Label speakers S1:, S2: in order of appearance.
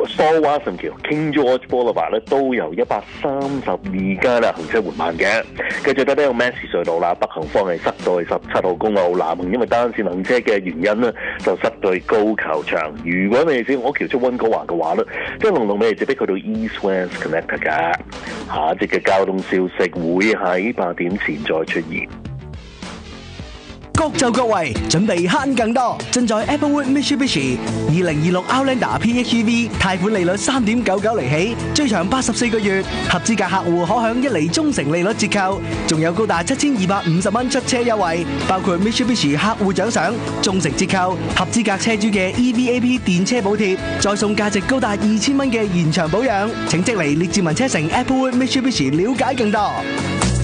S1: Store Watson 橋 King George Boulevard 咧都有132間行車緩慢嘅。繼續咧有 Massey 隧道啦，北行方係塞到去17號公路，南行因為單線行車嘅原因咧就塞到去高球場。如果你係我橋出溫哥華嘅話咧，即係龍尾直逼去到 East West Connector 㗎。下一節嘅交通消息會喺8點前再出現。
S2: 各就各位，準備慳更多。盡在 Applewood Mitsubishi 2026 Outlander PHEV 貸款利率3.99厘起，最長84個月，合資格客戶可享1厘中成利率折扣，仲有高達7250蚊出車優惠，包括 Mitsubishi 客戶獎賞、中成折扣、合資格車主嘅 EVAP 電車補貼，再送價值高達2000蚊嘅延長保養。請即嚟列治文車城 Applewood Mitsubishi 了解更多。